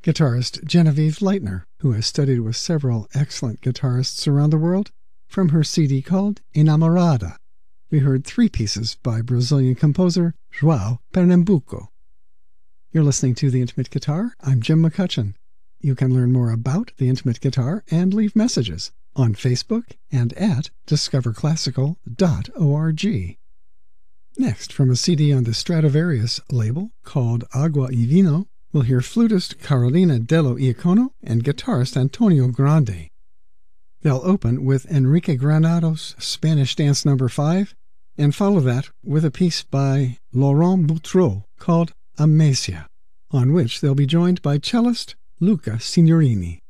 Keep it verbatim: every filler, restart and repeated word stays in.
guitarist Genevieve Leitner, who has studied with several excellent guitarists around the world, from her C D called Enamorada. We heard three pieces by Brazilian composer João Pernambuco. You're listening to The Intimate Guitar. I'm Jim McCutcheon. You can learn more about The Intimate Guitar and leave messages on Facebook and at discover classical dot org. Next, from a C D on the Stradivarius label called Agua y Vino, we'll hear flutist Carolina Dello Iacono and guitarist Antonio Grande. They'll open with Enrique Granado's Spanish Dance Number five, and follow that with a piece by Laurent Boutreau called Amesia, on which they'll be joined by cellist Luca Signorini.